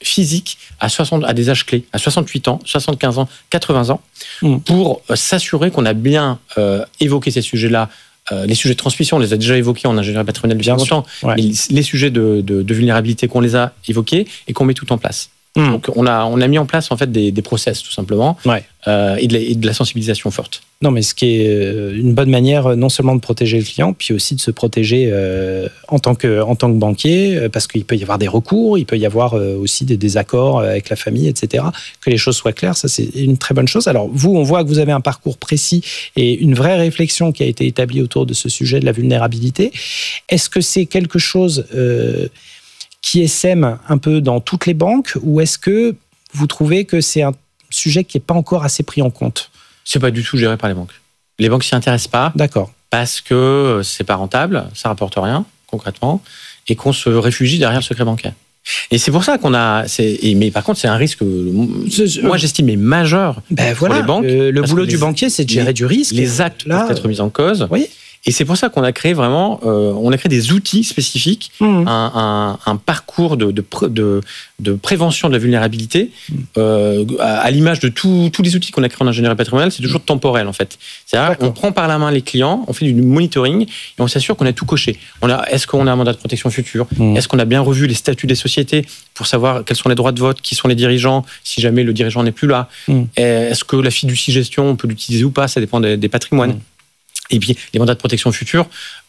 physiques à, soixante, à des âges clés, à soixante-huit ans, soixante-quinze ans, quatre-vingts ans, mmh. pour s'assurer qu'on a bien euh, évoqué ces sujets-là. Euh, les sujets de transmission, on les a déjà évoqués en ingénierie patrimoniale depuis longtemps, ouais. mais les, les sujets de, de, de vulnérabilité qu'on les a évoqués et qu'on met tout en place. Mmh. Donc on a, on a mis en place en fait des, des process tout simplement ouais. euh, et, de la, et de la sensibilisation forte. Non, mais ce qui est une bonne manière non seulement de protéger le client, puis aussi de se protéger euh, en tant que en tant que banquier, parce qu'il peut y avoir des recours, il peut y avoir euh, aussi des désaccords avec la famille, et cetera. Que les choses soient claires, ça c'est une très bonne chose. Alors vous, on voit que vous avez un parcours précis et une vraie réflexion qui a été établie autour de ce sujet de la vulnérabilité. Est-ce que c'est quelque chose euh, qui essaime un peu dans toutes les banques, ou est-ce que vous trouvez que c'est un sujet qui n'est pas encore assez pris en compte ? C'est pas du tout géré par les banques. Les banques s'y intéressent pas. D'accord. Parce que c'est pas rentable, ça rapporte rien, concrètement, et qu'on se réfugie derrière le secret bancaire. Et c'est pour ça qu'on a. C'est, et, mais par contre, c'est un risque, moi j'estime, est majeur ben pour voilà, les banques. Le, le boulot du les, banquier, c'est de gérer les, du risque. Les actes là, peuvent être mis en cause. Oui. Et c'est pour ça qu'on a créé vraiment, euh, on a créé des outils spécifiques, mmh. un, un, un parcours de, de, de, de prévention de la vulnérabilité, mmh. euh, à, à l'image de tout, tous les outils qu'on a créés en ingénierie patrimoniale, c'est toujours mmh. temporel en fait. C'est-à-dire, on prend par la main les clients, on fait du monitoring et on s'assure qu'on a tout coché. On a, est-ce qu'on a un mandat de protection future ? mmh. Est-ce qu'on a bien revu les statuts des sociétés pour savoir quels sont les droits de vote, qui sont les dirigeants, si jamais le dirigeant n'est plus là ? mmh. Est-ce que la fiducie gestion, on peut l'utiliser ou pas ? Ça dépend des, des patrimoines. mmh. Et puis, les mandats de protection future,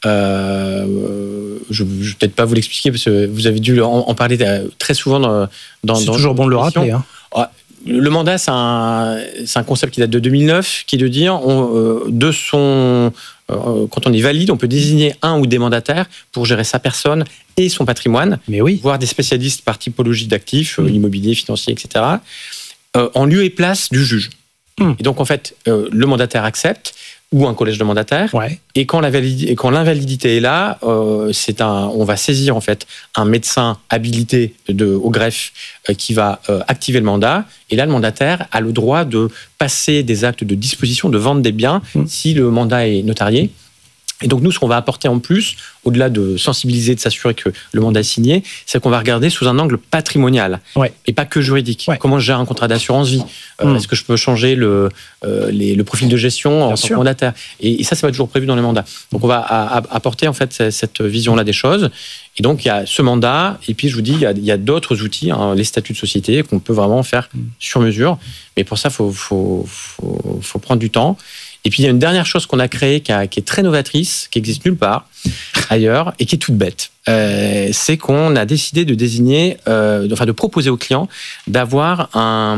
euh, je ne vais peut-être pas vous l'expliquer, parce que vous avez dû en, en parler très souvent dans... dans c'est dans toujours bon de le rappeler. Hein. Le mandat, c'est un, c'est un concept qui date de deux mille neuf, qui est de dire, on, euh, de son, euh, quand on est valide, on peut désigner un ou des mandataires pour gérer sa personne et son patrimoine, mais oui. voire des spécialistes par typologie d'actifs, mmh. immobilier, financier, et cetera, euh, en lieu et place du juge. Mmh. Et donc, en fait, euh, le mandataire accepte, ou un collège de mandataires. Ouais. Et quand, la validi- et quand l'invalidité est là, euh, c'est un, on va saisir en fait un médecin habilité de, au greffe euh, qui va euh, activer le mandat. Et là, le mandataire a le droit de passer des actes de disposition, de vente des biens, mmh. si le mandat est notarié. Et donc, nous, ce qu'on va apporter en plus, au-delà de sensibiliser, de s'assurer que le mandat est signé, c'est qu'on va regarder sous un angle patrimonial, ouais. et pas que juridique. Ouais. Comment je gère un contrat d'assurance vie ? euh, mmh. Est-ce que je peux changer le, euh, les, le profil de gestion Bien en sûr. tant que mandataire ? et, et ça, c'est pas toujours prévu dans les mandats. Donc, on va à, à, apporter en fait cette vision-là des choses. Et donc, il y a ce mandat, et puis je vous dis, il y a, il y a d'autres outils, hein, les statuts de société, qu'on peut vraiment faire mmh. sur mesure. Mais pour ça, il faut, faut, faut, faut prendre du temps. Et puis, il y a une dernière chose qu'on a créée qui, a, qui est très novatrice, qui existe nulle part ailleurs et qui est toute bête. Euh, c'est qu'on a décidé de désigner, euh, enfin de proposer aux clients d'avoir un,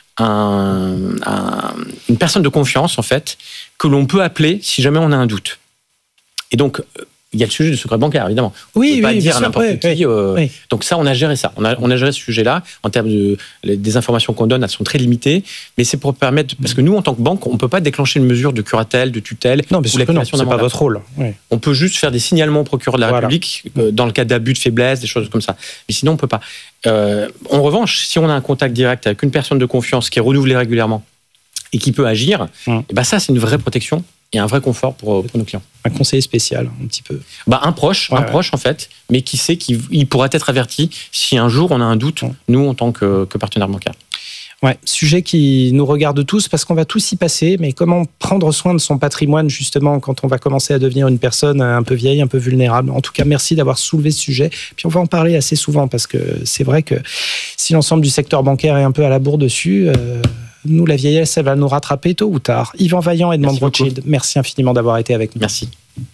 un, un, une personne de confiance, en fait, que l'on peut appeler si jamais on a un doute. Et donc, il y a le sujet du secret bancaire, évidemment. Oui, on ne peut oui, pas dire à n'importe oui, qui. Euh, oui. Donc ça, on a géré ça. On a, on a géré ce sujet-là. En termes de les, des informations qu'on donne, elles sont très limitées. Mais c'est pour permettre, parce que nous, en tant que banque, on ne peut pas déclencher une mesure de curatelle, de tutelle. Non, mais c'est, non, c'est pas votre rôle. Oui. On peut juste faire des signalements au procureur de la voilà. République euh, dans le cas d'abus, de faiblesse, des choses comme ça. Mais sinon, on ne peut pas. Euh, en revanche, si on a un contact direct avec une personne de confiance qui est renouvelée régulièrement et qui peut agir, hum. et ben ça, c'est une vraie protection. Et un vrai confort pour, pour nos clients. Un conseiller spécial, un petit peu. Bah, un proche, ouais, un ouais. proche en fait, mais qui sait qu'il il pourra être averti si un jour on a un doute, ouais. nous en tant que, que partenaire bancaire. Ouais, sujet qui nous regarde tous parce qu'on va tous y passer, mais comment prendre soin de son patrimoine justement quand on va commencer à devenir une personne un peu vieille, un peu vulnérable. En tout cas, merci d'avoir soulevé ce sujet. Puis on va en parler assez souvent parce que c'est vrai que si l'ensemble du secteur bancaire est un peu à la bourre dessus... Euh nous, la vieillesse, elle va nous rattraper tôt ou tard. Yvan Vaillant et Edmond Rothschild, merci infiniment d'avoir été avec nous. Merci.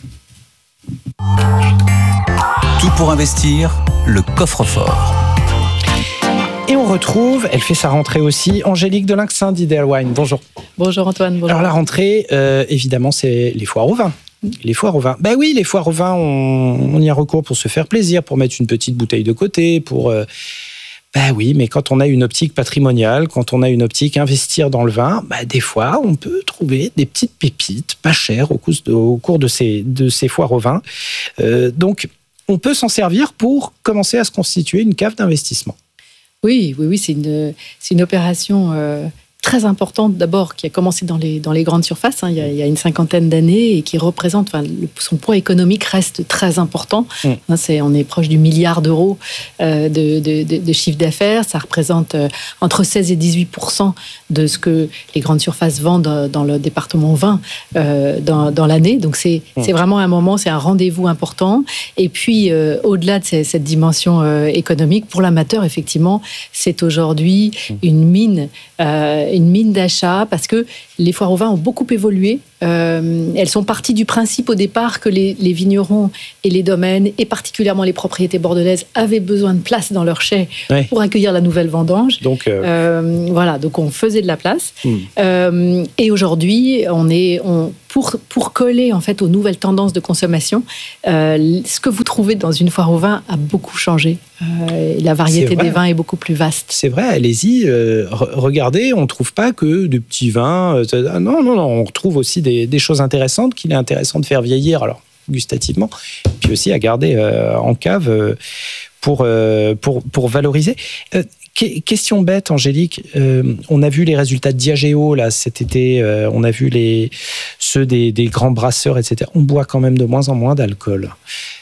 Tout pour investir, le coffre-fort. Et on retrouve, elle fait sa rentrée aussi, Angélique Delinxin d'Ideal Wine. Bonjour. Bonjour Antoine. Bonjour. Alors la rentrée, euh, évidemment, c'est les foires au vin. Les foires au vin. Ben oui, les foires au vin, on, on y a recours pour se faire plaisir, pour mettre une petite bouteille de côté, pour... Euh, Ben oui, mais quand on a une optique patrimoniale, quand on a une optique investir dans le vin, ben des fois, on peut trouver des petites pépites pas chères au cours de, au cours de, ces, de ces foires au vin. Euh, donc, on peut s'en servir pour commencer à se constituer une cave d'investissement. Oui, oui, oui, c'est une, c'est une opération euh, très importante d'abord qui a commencé dans les, dans les grandes surfaces hein, il, y a, il y a une cinquantaine d'années et qui représente, enfin, le, son poids économique reste très important. Mmh. Hein, c'est, on est proche du milliard d'euros euh, de, de, de, de chiffre d'affaires. Ça représente euh, entre seize et dix-huit pour cent de ce que les grandes surfaces vendent dans le département vin euh, dans, dans l'année. Donc c'est, mmh. c'est vraiment un moment, c'est un rendez-vous important. Et puis euh, au-delà de ces, cette dimension euh, économique, pour l'amateur, effectivement, c'est aujourd'hui mmh. une mine euh, une mine d'achat parce que les foires au vin ont beaucoup évolué. Euh, elles sont parties du principe au départ que les, les vignerons et les domaines, et particulièrement les propriétés bordelaises, avaient besoin de place dans leur chai ouais. pour accueillir la nouvelle vendange. Donc, euh... Euh, voilà, donc on faisait de la place. Mmh. Euh, et aujourd'hui, on est, on, pour, pour coller en fait aux nouvelles tendances de consommation, euh, ce que vous trouvez dans une foire au vin a beaucoup changé. Euh, la variété des vins est beaucoup plus vaste. C'est vrai, allez-y, euh, regardez, on ne trouve pas que de petits vins. Euh, non, non, non, on retrouve aussi des, des choses intéressantes qu'il est intéressant de faire vieillir, alors gustativement, puis aussi à garder euh, en cave euh, pour, euh, pour, pour valoriser. Euh, Question bête, Angélique, euh, on a vu les résultats de Diageo là, cet été, euh, on a vu les, ceux des, des grands brasseurs, et cetera. On boit quand même de moins en moins d'alcool.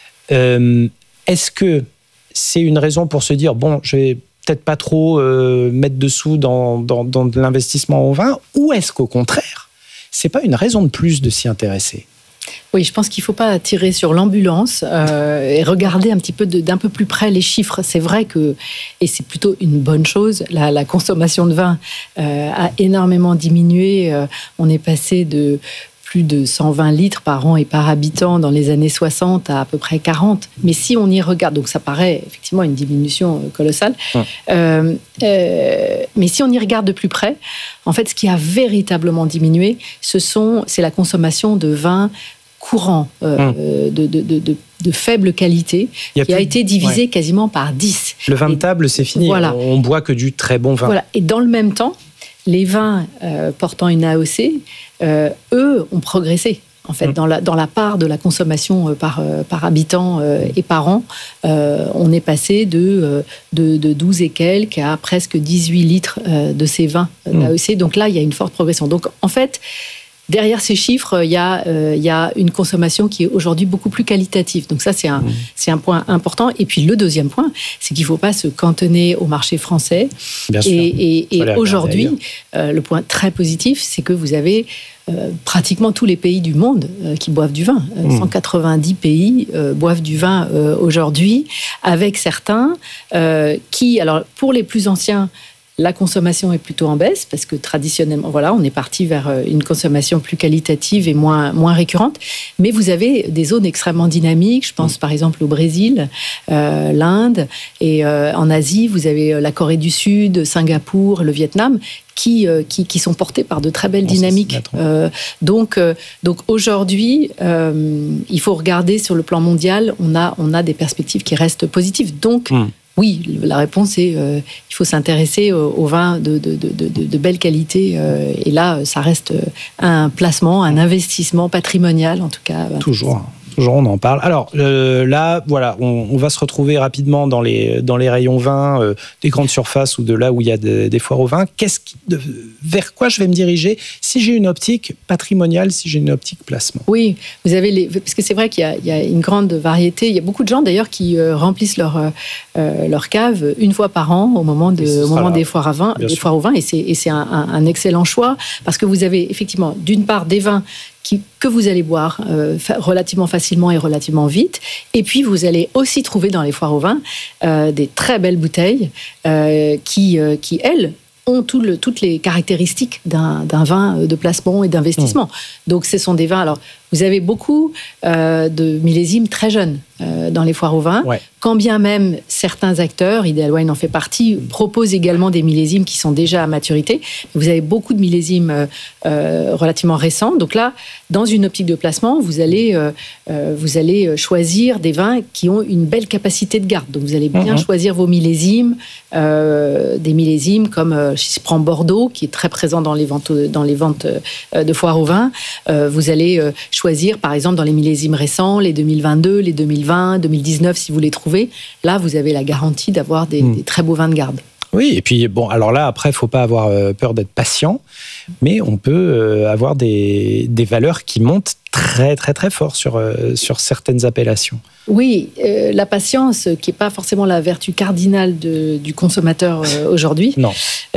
Euh, est-ce que c'est une raison pour se dire, bon, je vais peut-être pas trop euh, mettre de sous dans, dans, dans de l'investissement au vin, ou est-ce qu'au contraire, c'est pas une raison de plus de s'y intéresser ? Oui, je pense qu'il ne faut pas tirer sur l'ambulance euh, et regarder un petit peu de, d'un peu plus près les chiffres. C'est vrai que, et c'est plutôt une bonne chose, la, la consommation de vin euh, a énormément diminué. Euh, on est passé de plus de cent vingt litres par an et par habitant dans les années soixante à à peu près quarante. Mais si on y regarde, donc ça paraît effectivement une diminution colossale, ouais. euh, euh, mais si on y regarde de plus près, en fait, ce qui a véritablement diminué, ce sont, c'est la consommation de vin courant, euh, mmh. de, de, de, de, de faible qualité, qui plus, a été divisé ouais. quasiment par dix. Le vin de table, c'est fini. Voilà. On boit que du très bon vin. Voilà. Et dans le même temps, les vins euh, portant une A O C, euh, eux, ont progressé. En fait, mmh. dans, la, dans la part de la consommation euh, par, euh, par habitant euh, et par an, euh, on est passé de, euh, de, de douze et quelques à presque dix-huit litres euh, de ces vins mmh. d'A O C. Donc là, il y a une forte progression. Donc en fait, derrière ces chiffres, il y a, euh, il y a une consommation qui est aujourd'hui beaucoup plus qualitative. Donc ça, c'est un, mmh. c'est un point important. Et puis le deuxième point, c'est qu'il ne faut pas se cantonner au marché français. Bien sûr. Et, et, et aujourd'hui, euh, le point très positif, c'est que vous avez euh, pratiquement tous les pays du monde euh, qui boivent du vin. Euh, mmh. cent quatre-vingt-dix pays euh, boivent du vin euh, aujourd'hui, avec certains euh, qui, alors pour les plus anciens, la consommation est plutôt en baisse parce que traditionnellement, voilà, on est parti vers une consommation plus qualitative et moins, moins récurrente. Mais vous avez des zones extrêmement dynamiques. Je pense par exemple au Brésil, euh, l'Inde, et euh, en Asie, vous avez la Corée du Sud, Singapour, le Vietnam, qui, euh, qui, qui sont portés par de très belles bon, dynamiques. Euh, donc, euh, donc aujourd'hui, euh, il faut regarder sur le plan mondial, on a, on a des perspectives qui restent positives. Donc, mmh. oui, la réponse est euh, il faut s'intéresser aux, aux vins de, de, de, de, de belle qualité. Euh, et là, ça reste un placement, un investissement patrimonial, en tout cas. Toujours. Toujours, on en parle. Alors euh, là, voilà, on, on va se retrouver rapidement dans les, dans les rayons vins euh, des grandes surfaces ou de là où il y a de, des foires au vin. Qu'est-ce qui, de, vers quoi je vais me diriger si j'ai une optique patrimoniale, si j'ai une optique placement? Oui, vous avez les, parce que c'est vrai qu'il y a, il y a une grande variété. Il y a beaucoup de gens d'ailleurs qui euh, remplissent leur, euh, leur cave une fois par an au moment, de, au moment des foires à vin, des foires au vin, et c'est, et c'est un, un, un excellent choix parce que vous avez effectivement d'une part des vins Qui, que vous allez boire euh, relativement facilement et relativement vite. Et puis, vous allez aussi trouver dans les foires au vin euh, des très belles bouteilles euh, qui, euh, qui, elles, ont tout le, toutes les caractéristiques d'un, d'un vin de placement et d'investissement. Mmh. Donc, ce sont des vins... Alors, vous avez beaucoup euh, de millésimes très jeunes euh, dans les foires au vin. Ouais. Quand bien même certains acteurs, Ideal Wine en fait partie, proposent également des millésimes qui sont déjà à maturité. Vous avez beaucoup de millésimes euh, euh, relativement récents. Donc là, dans une optique de placement, vous allez, euh, euh, vous allez choisir des vins qui ont une belle capacité de garde. Donc vous allez bien mmh. choisir vos millésimes, euh, des millésimes comme, euh, je prends Bordeaux, qui est très présent dans les ventes, dans les ventes euh, de foires au vin. Euh, vous allez euh, choisir, par exemple, dans les millésimes récents, les deux mille vingt-deux, les deux mille vingt, deux mille dix-neuf, si vous les trouvez. Là, vous avez la garantie d'avoir des, mmh. des très beaux vins de garde. Oui, et puis bon, alors là, après, il ne faut pas avoir peur d'être patient, mais on peut avoir des, des valeurs qui montent très, très, très fort sur, sur certaines appellations. Oui, euh, la patience, qui n'est pas forcément la vertu cardinale de, du consommateur euh, aujourd'hui. Non.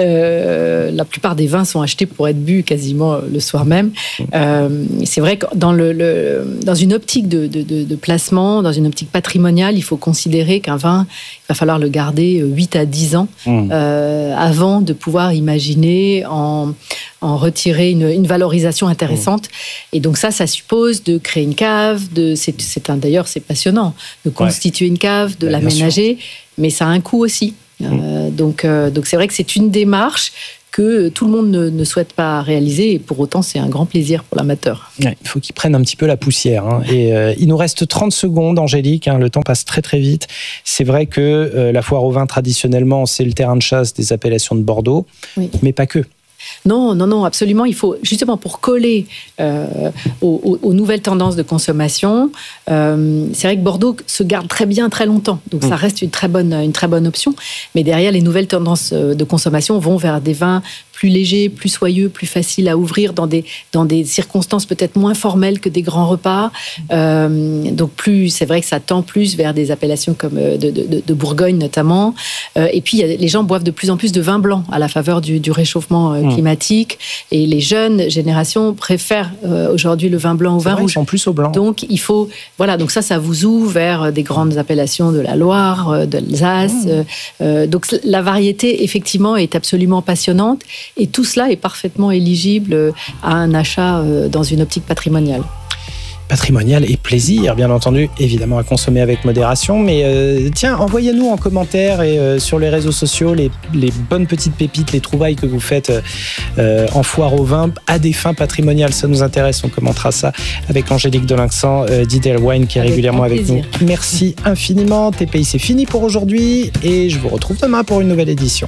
Euh, la plupart des vins sont achetés pour être bu quasiment le soir même. Euh, c'est vrai que dans, le, le, dans une optique de, de, de, de placement, dans une optique patrimoniale, il faut considérer qu'un vin, il va falloir le garder huit à dix ans mmh. euh, avant de pouvoir imaginer en, en retirer une, une valorisation intéressante. Mmh. Et donc ça, ça suppose de créer une cave. De, c'est, c'est un, d'ailleurs, c'est passionnant de constituer ouais. une cave, de bah, l'aménager, mais ça a un coût aussi. Mmh. Euh, donc, euh, donc c'est vrai que c'est une démarche que tout le monde ne, ne souhaite pas réaliser, et pour autant c'est un grand plaisir pour l'amateur. Ouais, il faut qu'il prenne un petit peu la poussière. Hein. Et euh, il nous reste trente secondes, Angélique, hein, le temps passe très très vite. C'est vrai que euh, la foire au vin, traditionnellement, c'est le terrain de chasse des appellations de Bordeaux, oui. mais pas que. Non, non, non, absolument. Il faut, justement, pour coller euh, aux, aux nouvelles tendances de consommation, euh, c'est vrai que Bordeaux se garde très bien très longtemps. Donc, mmh. ça reste une très bonne, une très bonne option. Mais derrière, les nouvelles tendances de consommation vont vers des vins plus légers, plus soyeux, plus faciles à ouvrir dans des, dans des circonstances peut-être moins formelles que des grands repas. Euh, donc, plus, c'est vrai que ça tend plus vers des appellations comme de, de, de Bourgogne, notamment. Euh, et puis, il y a, les gens boivent de plus en plus de vin blanc à la faveur du, du réchauffement euh, climatique. Et les jeunes générations préfèrent euh, aujourd'hui le vin blanc au vin vrai, rouge. Ils sont plus au blanc. Donc, il faut... Voilà, donc ça, ça vous ouvre vers des grandes appellations de la Loire, de l'Alsace. Mmh. Euh, donc, la variété, effectivement, est absolument passionnante. Et tout cela est parfaitement éligible à un achat dans une optique patrimoniale. Patrimonial et plaisir, bien entendu, évidemment à consommer avec modération. Mais euh, tiens, envoyez-nous en commentaire et euh, sur les réseaux sociaux les, les bonnes petites pépites, les trouvailles que vous faites euh, en foire au vin à des fins patrimoniales. Ça nous intéresse, on commentera ça avec Angélique Delinxan euh, d'Idel Wine qui est avec régulièrement avec nous. Merci infiniment. T P I, c'est fini pour aujourd'hui et je vous retrouve demain pour une nouvelle édition.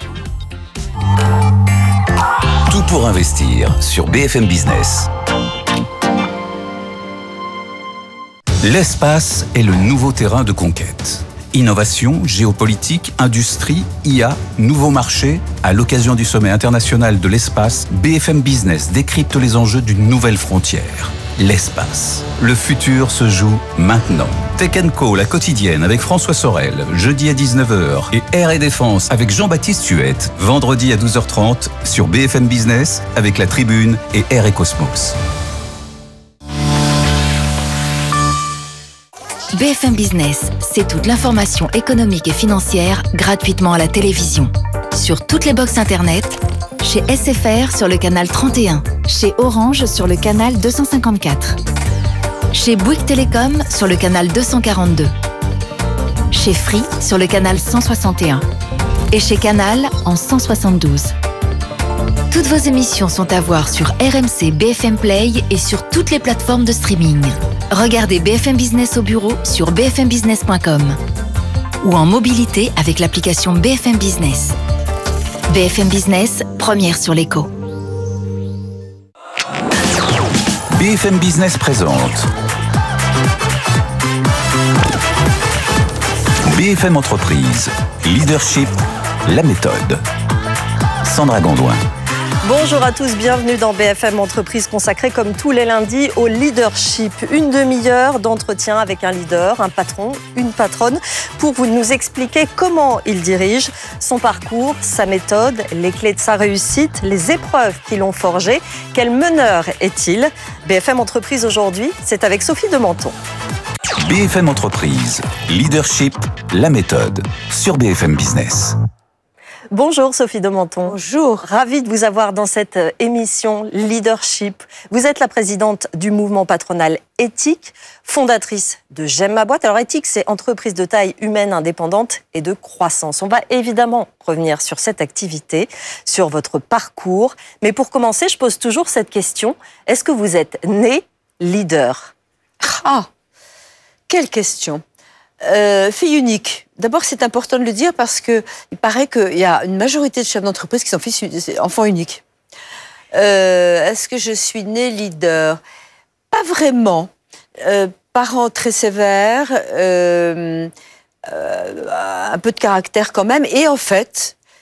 Tout pour investir sur B F M Business. L'espace est le nouveau terrain de conquête. Innovation, géopolitique, industrie, I A, nouveaux marchés. À l'occasion du sommet international de l'espace, B F M Business décrypte les enjeux d'une nouvelle frontière. L'espace. Le futur se joue maintenant. Tech and Co, la quotidienne avec François Sorel, jeudi à dix-neuf heures. Et Air et Défense avec Jean-Baptiste Huette, vendredi à douze heures trente sur B F M Business avec La Tribune et Air et Cosmos. B F M Business, c'est toute l'information économique et financière gratuitement à la télévision. Sur toutes les box internet, chez S F R sur le canal trente et un, chez Orange sur le canal deux cent cinquante-quatre, chez Bouygues Télécom sur le canal deux cent quarante-deux, chez Free sur le canal cent soixante et un et chez Canal en cent soixante-douze. Toutes vos émissions sont à voir sur R M C B F M Play et sur toutes les plateformes de streaming. Regardez B F M Business au bureau sur b f m business point com ou en mobilité avec l'application B F M Business. B F M Business, première sur l'écho. B F M Business présente B F M Entreprise, Leadership, la méthode. Sandra Gondouin. Bonjour à tous, bienvenue dans B F M Entreprise consacrée comme tous les lundis au leadership. Une demi-heure d'entretien avec un leader, un patron, une patronne, pour vous nous expliquer comment il dirige, son parcours, sa méthode, les clés de sa réussite, les épreuves qui l'ont forgé. Quel meneur est-il ? B F M Entreprise aujourd'hui, c'est avec Sophie de Menton. B F M Entreprise, Leadership, la méthode, sur B F M Business. Bonjour Sophie de Menton. Bonjour. Ravie de vous avoir dans cette émission Leadership. Vous êtes la présidente du mouvement patronal Éthique, fondatrice de J'aime ma boîte. Alors Éthique, c'est entreprise de taille humaine indépendante et de croissance. On va évidemment revenir sur cette activité, sur votre parcours. Mais pour commencer, je pose toujours cette question. Est-ce que vous êtes né leader ? Ah, quelle question. Euh, fille unique. D'abord, c'est important de le dire parce que il paraît qu'il y a une majorité de chefs d'entreprise qui sont fils, enfants uniques. Euh, est-ce que je suis née leader ? Pas vraiment. Euh, parents très sévères, euh, euh, un peu de caractère quand même. Et en fait,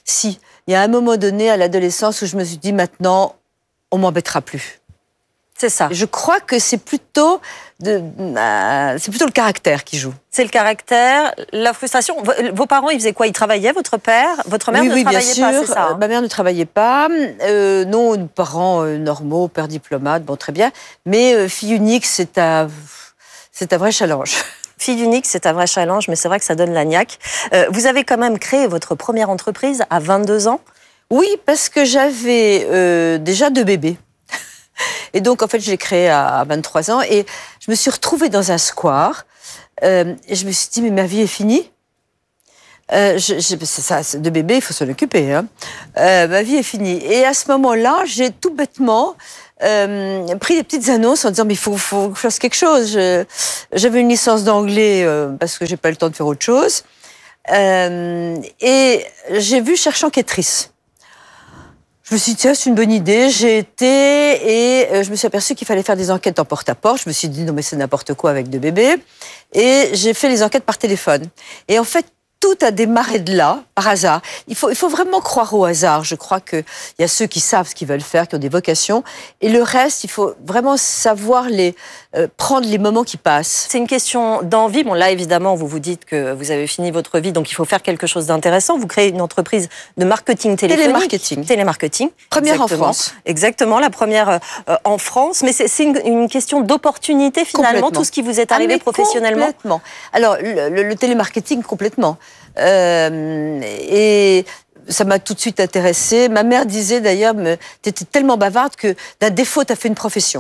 Si, il y a un moment donné à l'adolescence où je me suis dit, maintenant, on m'embêtera plus. C'est ça. Je crois que c'est plutôt, de, euh, c'est plutôt le caractère qui joue. C'est le caractère, la frustration. Vos parents, ils faisaient quoi? Ils travaillaient, votre père? Votre mère oui, ne oui, travaillait bien pas, sûr. c'est ça, hein? Ma mère ne travaillait pas. Euh, non, nos parents euh, normaux, père diplomate, bon, très bien. Mais euh, fille unique, c'est un, c'est un vrai challenge. Fille unique, c'est un vrai challenge, mais c'est vrai que ça donne la niaque. Euh, vous avez quand même créé votre première entreprise à vingt-deux ans? Oui, parce que j'avais euh, déjà deux bébés. Et donc, en fait, je l'ai créé à vingt-trois ans et je me suis retrouvée dans un square. Euh, et je me suis dit, mais ma vie est finie. Euh, je, je, c'est ça, c'est de bébé, il faut s'en occuper. Hein. Euh, ma vie est finie. Et à ce moment-là, j'ai tout bêtement euh, pris des petites annonces en disant, mais il faut, faut que je fasse quelque chose. Je, j'avais une licence d'anglais euh, parce que j'ai pas eu le temps de faire autre chose. Euh, et j'ai vu Cherche enquêtrice. Je me suis dit, tiens, c'est une bonne idée. J'ai été et euh, je me suis aperçue qu'il fallait faire des enquêtes en porte-à-porte. Je me suis dit, non, mais c'est n'importe quoi avec deux bébés. Et j'ai fait les enquêtes par téléphone. Et en fait, tout a démarré de là, par hasard. Il faut, il faut vraiment croire au hasard. Je crois qu'il y a ceux qui savent ce qu'ils veulent faire, qui ont des vocations. Et le reste, il faut vraiment savoir les, euh, prendre les moments qui passent. C'est une question d'envie. Bon, là, évidemment, vous vous dites que vous avez fini votre vie, donc il faut faire quelque chose d'intéressant. Vous créez une entreprise de marketing téléphonique. Télémarketing. Télémarketing. Première Exactement. en France. Exactement, la première euh, en France. Mais c'est, c'est une, une question d'opportunité, finalement, tout ce qui vous est arrivé ah, professionnellement. Complètement. Alors, le, le, le télémarketing, complètement. Euh, et ça m'a tout de suite intéressée. Ma mère disait d'ailleurs, tu étais tellement bavarde que d'un défaut, tu as fait une profession.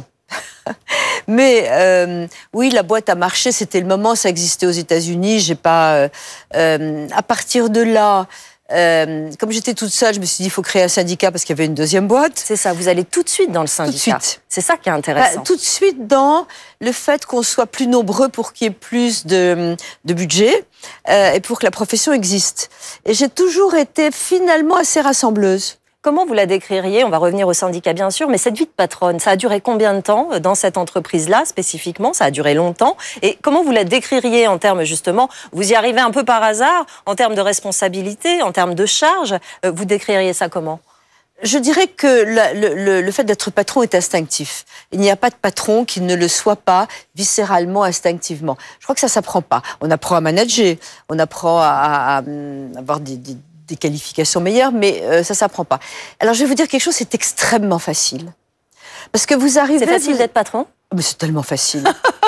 Mais euh, oui, la boîte a marché, c'était le moment, ça existait aux États-Unis. J'ai pas. Euh, euh, à partir de là, euh, comme j'étais toute seule, je me suis dit il faut créer un syndicat parce qu'il y avait une deuxième boîte. C'est ça, vous allez tout de suite dans le syndicat. Tout de suite. C'est ça qui est intéressant. Bah, tout de suite dans le fait qu'on soit plus nombreux pour qu'il y ait plus de, de budget euh, et pour que la profession existe. Et j'ai toujours été finalement assez rassembleuse. Comment vous la décririez? On va revenir au syndicat, bien sûr, mais cette vie de patronne, ça a duré combien de temps dans cette entreprise-là, spécifiquement? Ça a duré longtemps. Et comment vous la décririez en termes, justement, vous y arrivez un peu par hasard, en termes de responsabilité, en termes de charge, vous décririez ça comment? Je dirais que la, le, le, le fait d'être patron est instinctif. Il n'y a pas de patron qui ne le soit pas viscéralement, instinctivement. Je crois que ça s'apprend pas. On apprend à manager, on apprend à, à, à avoir des, des des qualifications meilleures, mais euh, ça s'apprend pas. Alors, je vais vous dire quelque chose, c'est extrêmement facile. Parce que vous arrivez... C'est facile vous... d'être patron? Oh, mais c'est tellement facile.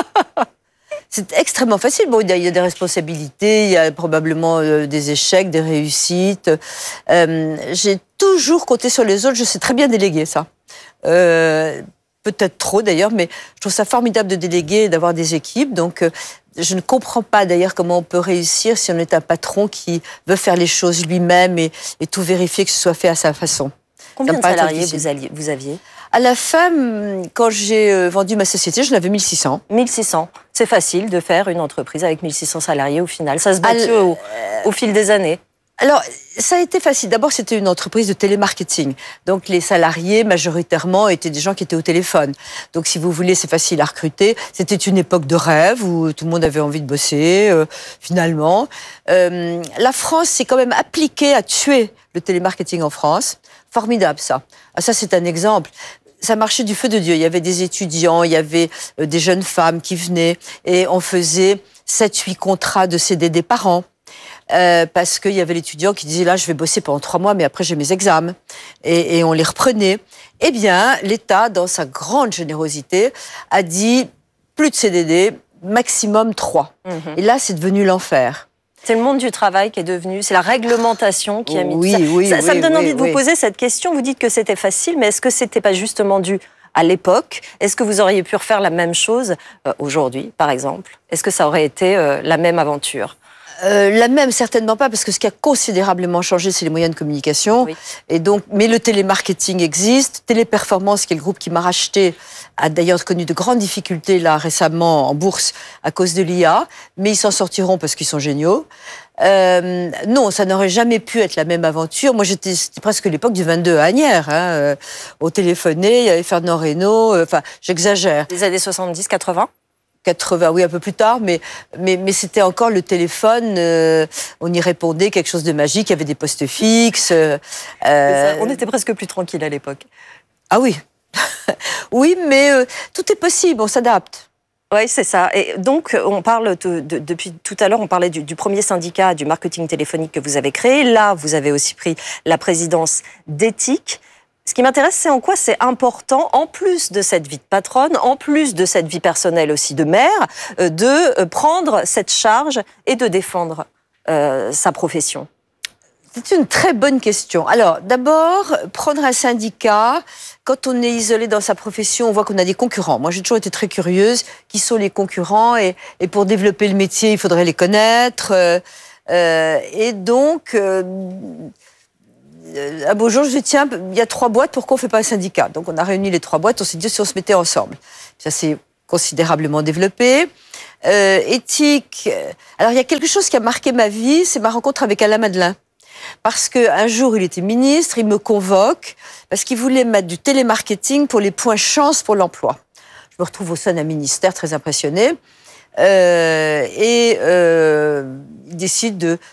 C'est extrêmement facile. Bon, il y, y a des responsabilités, il y a probablement euh, des échecs, des réussites. Euh, j'ai toujours compté sur les autres, je sais très bien déléguer ça. Euh, peut-être trop d'ailleurs, mais je trouve ça formidable de déléguer et d'avoir des équipes. Donc, euh, je ne comprends pas d'ailleurs comment on peut réussir si on est un patron qui veut faire les choses lui-même et, et tout vérifier que ce soit fait à sa façon. Combien de salariés vous, alliez, vous aviez? À la fin, quand j'ai vendu ma société, j'en avais mille six cents. mille six cents. C'est facile de faire une entreprise avec mille six cents salariés au final. Ça se bâtit au, au fil des années. Alors, ça a été facile. D'abord, c'était une entreprise de télémarketing. Donc, les salariés, majoritairement, étaient des gens qui étaient au téléphone. Donc, si vous voulez, c'est facile à recruter. C'était une époque de rêve où tout le monde avait envie de bosser, euh, finalement. Euh, la France s'est quand même appliquée à tuer le télémarketing en France. Formidable, ça. Ah, ça, c'est un exemple. Ça marchait du feu de Dieu. Il y avait des étudiants, il y avait euh, des jeunes femmes qui venaient et on faisait sept huit contrats de C D D par an. Euh, parce qu'il y avait l'étudiant qui disait là je vais bosser pendant trois mois mais après j'ai mes examens et, et on les reprenait. Eh bien l'État dans sa grande générosité a dit plus de C D D, maximum trois. Mmh. Et là c'est devenu l'enfer. C'est le monde du travail qui est devenu, c'est la réglementation qui a mis oui, tout ça. Oui, ça, oui, ça me donne oui, envie de oui. vous poser cette question. Vous dites que c'était facile, mais est-ce que c'était pas justement dû à l'époque? Est-ce que vous auriez pu refaire la même chose euh, aujourd'hui, par exemple? Est-ce que ça aurait été euh, la même aventure? Euh, la même, certainement pas, parce que ce qui a considérablement changé, c'est les moyens de communication. Oui. Et donc, mais le télémarketing existe. Téléperformance, qui est le groupe qui m'a racheté, a d'ailleurs connu de grandes difficultés là récemment en bourse à cause de l'I A, mais ils s'en sortiront parce qu'ils sont géniaux. Euh, non, ça n'aurait jamais pu être la même aventure. Moi, j'étais, c'était presque l'époque du vingt-deux à Asnières. Hein, euh, au téléphoné, il y avait Fernand Reynaud. Enfin, euh, j'exagère. Les années soixante-dix quatre-vingts. quatre-vingts, oui, un peu plus tard, mais, mais, mais c'était encore le téléphone. Euh, on y répondait, quelque chose de magique. Il y avait des postes fixes. Euh, ça, on était presque plus tranquille à l'époque. Ah oui. Oui, mais euh, tout est possible, on s'adapte. Oui, c'est ça. Et donc, on parle de, de, depuis tout à l'heure, on parlait du, du premier syndicat du marketing téléphonique que vous avez créé. Là, vous avez aussi pris la présidence d'Ethic. Ce qui m'intéresse, c'est en quoi c'est important, en plus de cette vie de patronne, en plus de cette vie personnelle aussi de mère, de prendre cette charge et de défendre euh, sa profession. C'est une très bonne question. Alors, d'abord, prendre un syndicat, quand on est isolé dans sa profession, on voit qu'on a des concurrents. Moi, j'ai toujours été très curieuse. Qui sont les concurrents? Et, et pour développer le métier, il faudrait les connaître. Euh, euh, et donc... Euh, un beau jour, je dis, tiens, il y a trois boîtes, pourquoi on ne fait pas un syndicat? Donc, on a réuni les trois boîtes, on s'est dit si on se mettait ensemble. Ça s'est considérablement développé. Euh, Ethic, alors il y a quelque chose qui a marqué ma vie, c'est ma rencontre avec Alain Madelin. Parce qu'un jour, il était ministre, il me convoque, parce qu'il voulait mettre du télémarketing pour les points chance pour l'emploi. Je me retrouve au sein d'un ministère très impressionné. Euh, et euh, il décide de,